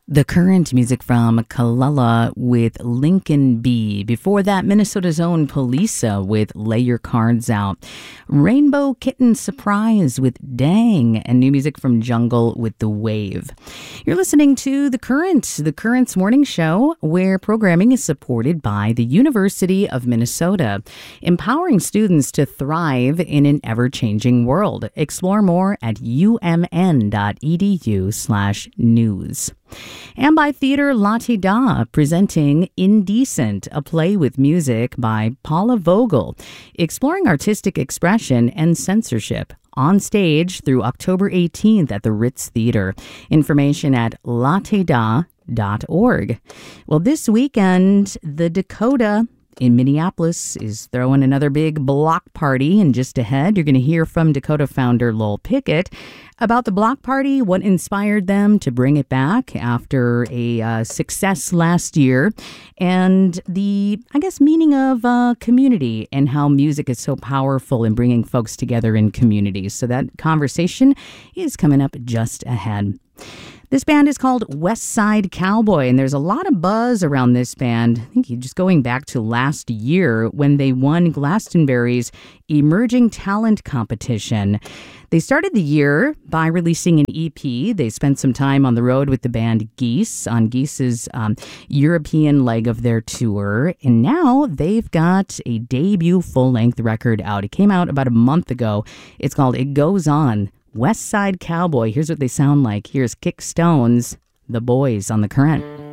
The Current, music from Kalala with Lincoln B. Before that, Minnesota's own Polisa with Lay Your Cards Out. Rainbow Kitten Surprise with Dang, and new music from Jungle with The Wave. You're listening to The Current's morning show, where programming is supported by the University of Minnesota, empowering students to thrive in an ever-changing world. Explore more at umn.edu/news. And by Theater Latte Da, presenting Indecent, a play with music by Paula Vogel, exploring artistic expression and censorship. On stage through October 18th at the Ritz Theater. Information at latteda.org. Well, this weekend, the Dakota in Minneapolis is throwing another big block party, and just ahead, you're going to hear from Dakota founder Lowell Pickett about the block party, what inspired them to bring it back after a success last year, and the, meaning of community and how music is so powerful in bringing folks together in communities. So that conversation is coming up just ahead. This band is called West Side Cowboy, and there's a lot of buzz around this band. I think just going back to last year when they won Glastonbury's Emerging Talent Competition. They started the year by releasing an EP. They spent some time on the road with the band Geese on Geese's European leg of their tour, and now they've got a debut full-length record out. It came out about a month ago. It's called It Goes On. West Side Cowboy. Here's what they sound like. Here's Kick Stones, The Boys on The Current.